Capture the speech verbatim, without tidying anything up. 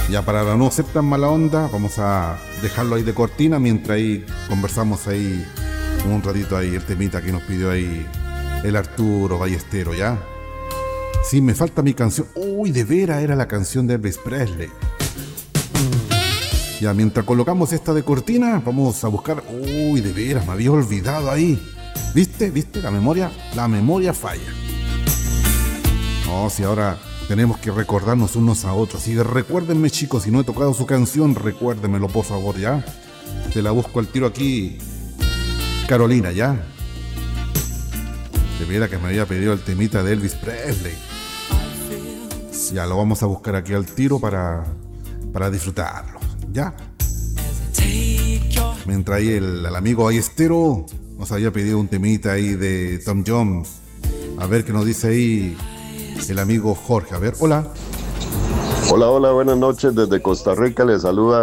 Ya para no ser tan mala onda, vamos a dejarlo ahí de cortina mientras ahí conversamos ahí un ratito ahí el temita que nos pidió ahí el Arturo Ballestero, ¿ya? Sí, me falta mi canción. Uy, de veras era la canción de Elvis Presley. Ya, mientras colocamos esta de cortina, vamos a buscar... Uy, de veras, me había olvidado ahí. ¿Viste? ¿Viste? La memoria, la memoria falla. No, si ahora tenemos que recordarnos unos a otros. Así que recuérdenme, chicos, si no he tocado su canción, recuérdenmelo, por favor, ¿ya? Te la busco al tiro aquí, Carolina, ¿ya? De veras que me había pedido el temita de Elvis Presley. Ya, lo vamos a buscar aquí al tiro para, para disfrutarlo, ¿ya? Mientras ahí el, el amigo Ballestero nos había pedido un temita ahí de Tom Jones. A ver qué nos dice ahí el amigo Jorge. A ver, hola. Hola, hola, buenas noches. Desde Costa Rica les saluda